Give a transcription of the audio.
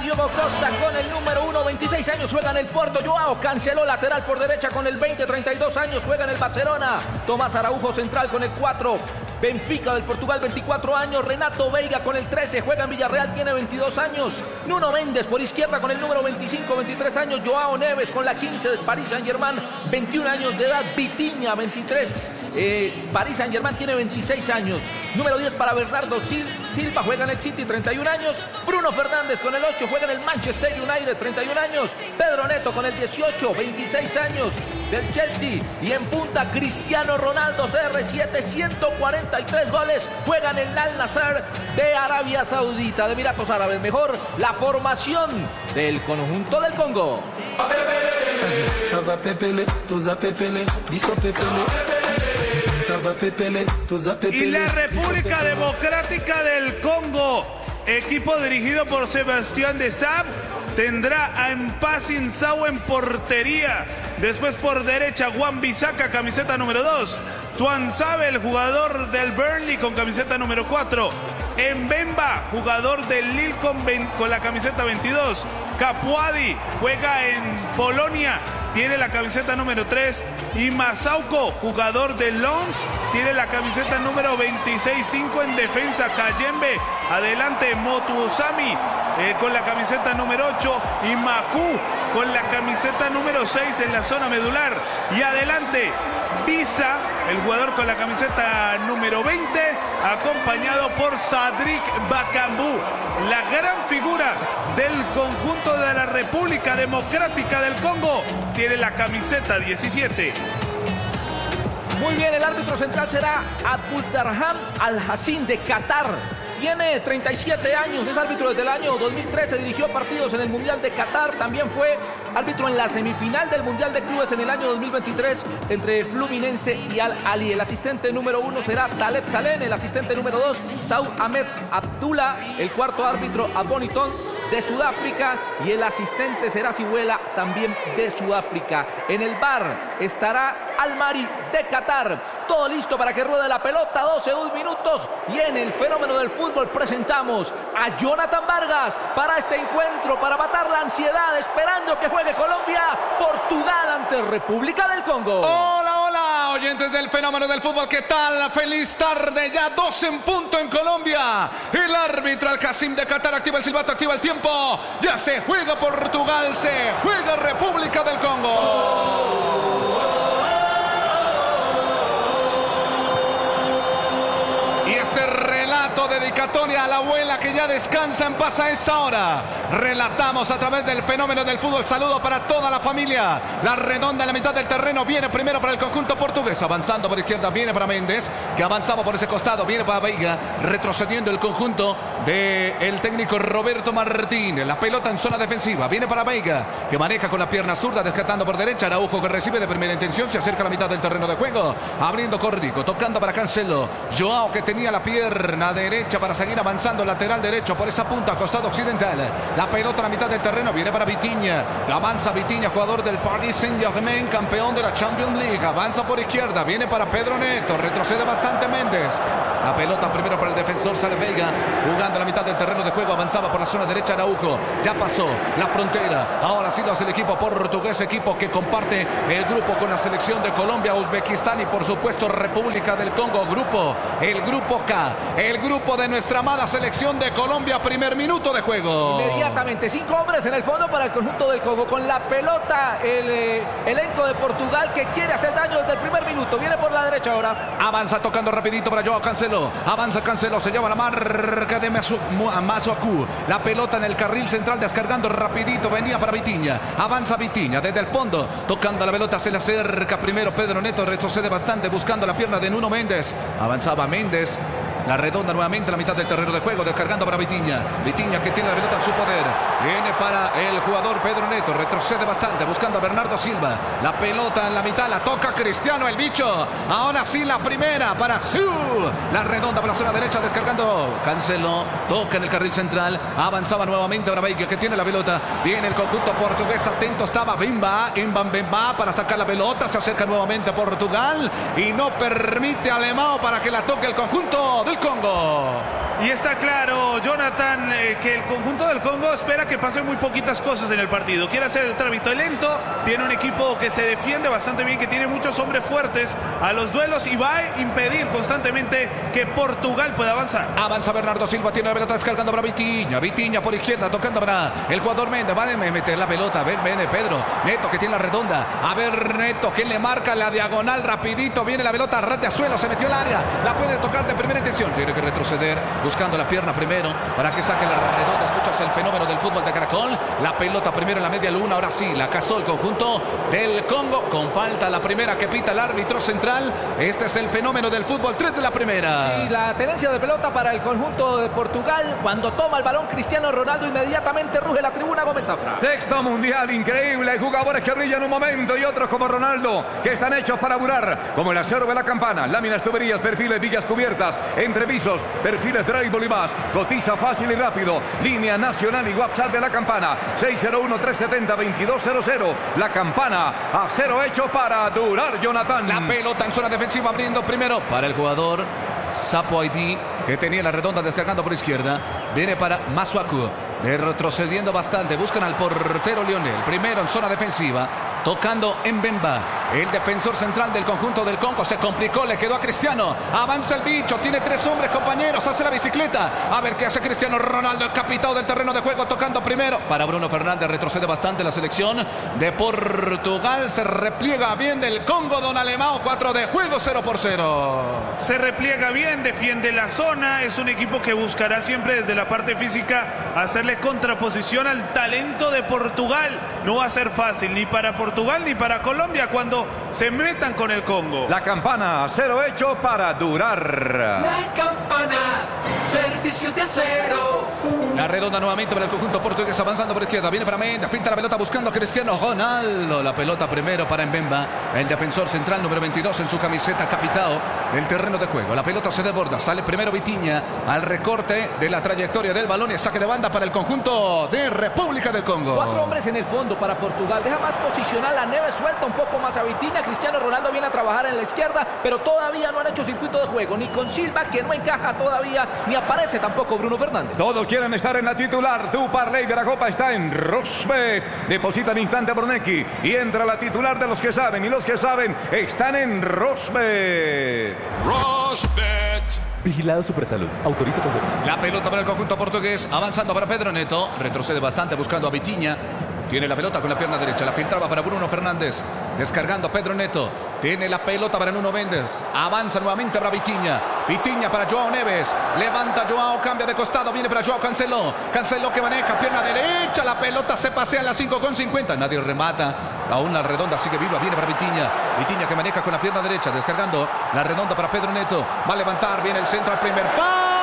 Diogo Costa con el número 1, 26 años, juega en el Porto. Joao Cancelo, lateral por derecha con el 20, 32 años, juega en el Barcelona. Tomás Araujo, central con el 4. Benfica del Portugal, 24 años. Renato Veiga con el 13, juega en Villarreal, tiene 22 años. Nuno Méndez por izquierda con el número 25, 23 años. Joao Neves con la 15 del Paris Saint-Germain, 21 años de edad. Vitinha, 23. Paris Saint-Germain tiene 26 años. Número 10 para Bernardo Silva, juega en el City, 31 años. Bruno Fernández con el 8, juega en el Manchester United, 31 años. Pedro Neto con el 18, 26 años, del Chelsea. Y en punta, Cristiano Ronaldo, CR7, 143 goles, juega en el Al Nassr de Arabia Saudita, de Emiratos Árabes. Mejor la formación del conjunto del Congo. Y la República Democrática del Congo, equipo dirigido por Sebastián Desabre, tendrá a Mpasi Nsao en portería. Después por derecha, Wan-Bissaka, camiseta número 2. Tuanzebe, el jugador del Burnley, con camiseta número 4. Mbemba, jugador del Lille con la camiseta 22. Capuadi, juega en Polonia, tiene la camiseta número 3. Y Masauko, jugador de Lens, tiene la camiseta número 26-5 en defensa. Kayembe, adelante. Motuosami con la camiseta número 8. Y Maku con la camiseta número 6 en la zona medular. Y adelante, Visa, el jugador con la camiseta número 20, acompañado por Sadrik Bakambu, la gran figura del conjunto de la República Democrática del Congo, tiene la camiseta 17. Muy bien, el árbitro central será Abdulrahman Al-Hassin de Qatar. Tiene 37 años, es árbitro desde el año 2013, dirigió partidos en el Mundial de Qatar, también fue árbitro en la semifinal del Mundial de Clubes en el año 2023 entre Fluminense y Al-Ahly. El asistente número 1 será Taleb Saleh, el asistente número 2, Saud Ahmed Abdullah, el cuarto árbitro Aboniton de Sudáfrica y el asistente será Sibuela, también de Sudáfrica. En el VAR estará Al-Mari de Qatar. Todo listo para que ruede la pelota, 12 minutos, y en el fenómeno del fútbol presentamos a Jonathan Vargas para este encuentro, para matar la ansiedad, esperando que juegue Colombia, Portugal ante República del Congo. Hola, hola, oyentes del fenómeno del fútbol, ¿qué tal? Feliz tarde, ya 12 en punto en Colombia. El árbitro Al-Hassim de Qatar activa el silbato, activa el tiempo. Ya se juega Portugal, se juega República del Congo. Y este relato dedicatoria a la abuela que ya descansa en paz a esta hora. Relatamos a través del fenómeno del fútbol. Saludo para toda la familia. La redonda en la mitad del terreno viene primero para el conjunto portugués. Avanzando por izquierda viene para Méndez, que avanzaba por ese costado. Viene para Veiga, retrocediendo el conjunto del técnico Roberto Martínez. La pelota en zona defensiva. Viene para Veiga, que maneja con la pierna zurda, descartando por derecha. Araujo, que recibe de primera intención. Se acerca a la mitad del terreno de juego. Abriendo córdico, tocando para Cancelo. Joao, que tenía la pierna derecha para seguir avanzando, lateral derecho por esa punta, costado occidental. La pelota en la mitad del terreno viene para Vitinha. Avanza Vitinha, jugador del Paris Saint-Germain, campeón de la Champions League. Avanza por izquierda, viene para Pedro Neto. Retrocede bastante Méndez. La pelota primero para el defensor, sale Veiga, jugando en la mitad del terreno de juego. Avanzaba por la zona derecha Araujo. Ya pasó la frontera. Ahora sí lo hace el equipo portugués, equipo que comparte el grupo con la selección de Colombia, Uzbekistán y por supuesto República del Congo. El grupo K, el grupo de nuestra amada selección de Colombia. Primer minuto de juego. Inmediatamente, 5 hombres en el fondo para el conjunto del Congo. Con la pelota, el elenco de Portugal, que quiere hacer daño desde el primer minuto. Viene por la derecha ahora. Avanza tocando rapidito para Joao Cancelo. Avanza Cancelo, se lleva la marca de Masuaku. La pelota en el carril central, descargando rapidito. Venía para Vitinha. Avanza Vitinha desde el fondo, tocando la pelota, se le acerca primero Pedro Neto. Retrocede bastante, buscando la pierna de Nuno Méndez. Avanzaba Méndez. La redonda nuevamente a la mitad del terreno de juego, descargando para Vitinha. Vitinha, que tiene la pelota en su poder. Viene para el jugador Pedro Neto. Retrocede bastante, buscando a Bernardo Silva. La pelota en la mitad, la toca Cristiano, el bicho. Ahora sí la primera para Su. La redonda para la zona derecha, descargando Cancelo. Toca en el carril central. Avanzaba nuevamente ahora Veiga, que tiene la pelota. Viene el conjunto portugués, atento estaba Bemba para sacar la pelota. Se acerca nuevamente Portugal y no permite a Alemão para que la toque el conjunto del Congo. Y está claro, Jonathan, que el conjunto del Congo espera que pasen muy poquitas cosas en el partido. Quiere hacer el trámite lento, tiene un equipo que se defiende bastante bien, que tiene muchos hombres fuertes a los duelos y va a impedir constantemente que Portugal pueda avanzar. Avanza Bernardo Silva, tiene la pelota descargando para Vitinha. Vitinha por izquierda, tocando para el jugador Méndez. Va a meter la pelota, a ver, viene Pedro Neto, que tiene la redonda. A ver, Neto, que le marca la diagonal rapidito. Viene la pelota, rate a suelo, se metió al área. La puede tocar de primera intención. Tiene que retroceder, buscando la pierna primero para que saque la redonda. Escuchas el fenómeno del fútbol de Caracol. La pelota primero en la media luna. Ahora sí, la cazó el conjunto del Congo. Con falta la primera que pita el árbitro central. Este es el fenómeno del fútbol. 3 de la primera. Sí, la tenencia de pelota para el conjunto de Portugal. Cuando toma el balón Cristiano Ronaldo, inmediatamente ruge la tribuna Gómez Zafra. Texto mundial increíble. Hay jugadores que brillan un momento y otros como Ronaldo, que están hechos para durar. Como el acero de la campana, láminas, tuberías, perfiles, vigas cubiertas, entrepisos, perfiles drywall y más. Cotiza fácil y rápido. Línea nacional y WhatsApp de la campana. 601-370-2200. La campana, acero hecho para durar, Jonathan. La pelota en zona defensiva, abriendo primero para el jugador Sapo Haití, que tenía la redonda descargando por izquierda. Viene para Masuaku, retrocediendo bastante. Buscan al portero Lionel. Primero en zona defensiva, tocando en Mbemba. El defensor central del conjunto del Congo se complicó, le quedó a Cristiano. Avanza el bicho, tiene 3 hombres, compañeros. Hace la bicicleta. A ver qué hace Cristiano Ronaldo, el capitán del terreno de juego, tocando primero para Bruno Fernández. Retrocede bastante la selección de Portugal. Se repliega bien del Congo, don Alemão. 4 de juego, 0-0. Se repliega bien, defiende la zona. Es un equipo que buscará siempre desde la parte física hacerle contraposición al talento de Portugal. No va a ser fácil ni para Portugal ni para Colombia cuando se metan con el Congo. La campana, acero hecho para durar. La campana, servicio de acero. La redonda nuevamente para el conjunto portugués, avanzando por izquierda. Viene para Méndez, finta la pelota buscando a Cristiano Ronaldo. La pelota primero para Mbemba, el defensor central número 22 en su camiseta, capitao del terreno de juego. La pelota se desborda, sale primero Vitinha al recorte de la trayectoria del balón y saque de banda para el conjunto de República del Congo. 4 hombres en el fondo para Portugal. Deja más posicional a Neves, suelta un poco más a Vitinha. Cristiano Ronaldo viene a trabajar en la izquierda, pero todavía no han hecho circuito de juego. Ni con Silva, que no encaja todavía, ni aparece tampoco Bruno Fernández. Todos quieren estar en la titular. Tu parlay de la Copa está en Rosbet. Deposita al instante Bornecki y entra la titular de los que saben. Y los que saben están en Rosbet. Rosbet. Vigilado Supersalud. Autoriza con voz. La pelota para el conjunto portugués, avanzando para Pedro Neto. Retrocede bastante buscando a Vitinha. Tiene la pelota con la pierna derecha, la filtraba para Bruno Fernández, descargando a Pedro Neto. Tiene la pelota para Nuno Méndez, avanza nuevamente para Vitinha. Vitinha para Joao Neves, levanta Joao, cambia de costado, viene para Joao Cancelo. Cancelo que maneja, pierna derecha, la pelota se pasea en la 5,50. Nadie remata, aún la redonda sigue viva, viene para Vitinha. Vitinha que maneja con la pierna derecha, descargando la redonda para Pedro Neto. Va a levantar, viene el centro al primer palo.